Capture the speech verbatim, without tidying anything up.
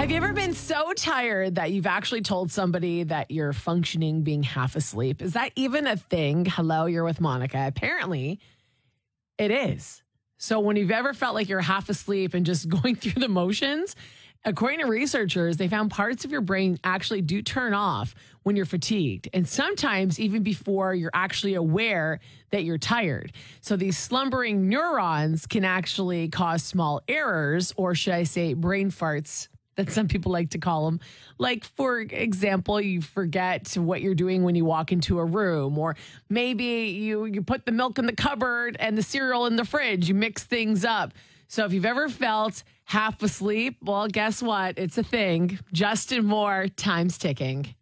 Have you ever been so tired that you've actually told somebody that you're functioning being half asleep? Is that even a thing? Hello, you're with Monica. Apparently, it is. So when you've ever felt like you're half asleep and just going through the motions, according to researchers, they found parts of your brain actually do turn off when you're fatigued, and sometimes even before you're actually aware that you're tired. So these slumbering neurons can actually cause small errors, or should I say brain farts, that some people like to call them. Like, for example, you forget what you're doing when you walk into a room, or maybe you, you put the milk in the cupboard and the cereal in the fridge. You mix things up. So if you've ever felt half asleep, well, guess what? It's a thing. Justin Moore, time's ticking.